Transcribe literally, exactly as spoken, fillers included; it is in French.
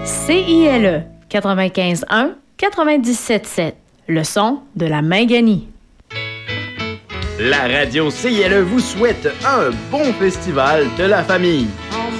C I L E quatre-vingt-quinze un quatre-vingt-dix-sept sept. Le son de la Minganie. La radio C I L E vous souhaite un bon festival de la famille.